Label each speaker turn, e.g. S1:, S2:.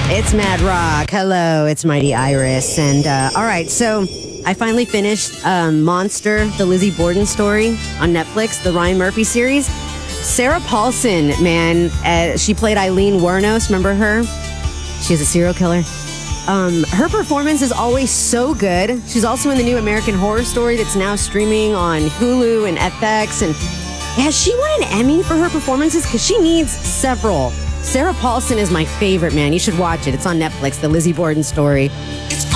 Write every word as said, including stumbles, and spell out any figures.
S1: It's Mad Rock. Hello, it's Mighty Iris. And uh, all right, so I finally finished um, Monster, the Lizzie Borden story on Netflix, the Ryan Murphy series. Sarah Paulson, man, uh, she played Eileen Wuornos. Remember her? She's a serial killer. Um, her performance is always so good. She's also in the new American Horror Story that's now streaming on Hulu and F X. And has she won an Emmy for her performances? Because she needs several. Sarah Paulson is my favorite, man. You should watch it. It's on Netflix, the Lizzie Borden story.
S2: It's